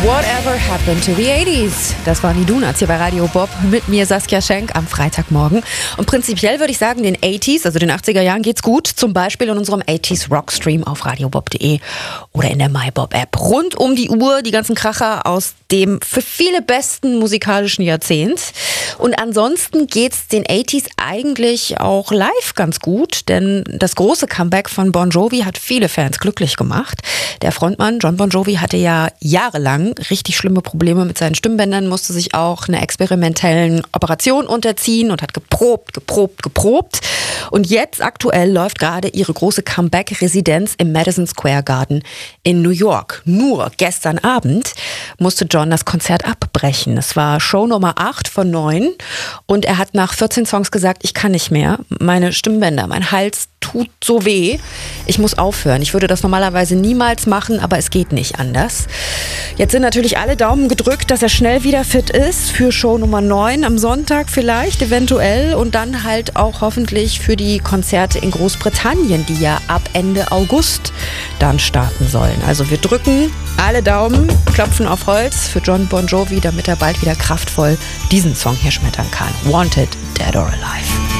Whatever happened to the 80s? Das waren die Donuts hier bei Radio Bob mit mir Saskia Schenk am Freitagmorgen. Und prinzipiell würde ich sagen, den 80s, also den 80er Jahren geht's gut. Zum Beispiel in unserem 80s Rockstream auf radiobob.de oder in der MyBob App. Rund um die Uhr die ganzen Kracher aus dem für viele besten musikalischen Jahrzehnt. Und ansonsten geht's den 80s eigentlich auch live ganz gut, denn das große Comeback von Bon Jovi hat viele Fans glücklich gemacht. Der Frontmann John Bon Jovi hatte ja jahrelang richtig schlimme Probleme mit seinen Stimmbändern, musste sich auch einer experimentellen Operation unterziehen und hat geprobt. Und jetzt aktuell läuft gerade ihre große Comeback-Residenz im Madison Square Garden in New York. Nur gestern Abend musste John das Konzert abbrechen. Es war Show Nummer 8 von 9 und er hat nach 14 Songs gesagt, ich kann nicht mehr. Meine Stimmbänder, mein Hals tut so weh. Ich muss aufhören. Ich würde das normalerweise niemals machen, aber es geht nicht anders. Jetzt sind natürlich alle Daumen gedrückt, dass er schnell wieder fit ist für Show Nummer 9 am Sonntag vielleicht, eventuell. Und dann halt auch hoffentlich für die Konzerte in Großbritannien, die ja ab Ende August dann starten sollen. Also wir drücken alle Daumen, klopfen auf Holz für John Bon Jovi, damit er bald wieder kraftvoll diesen Song hier schmettern kann. Wanted, Dead or Alive.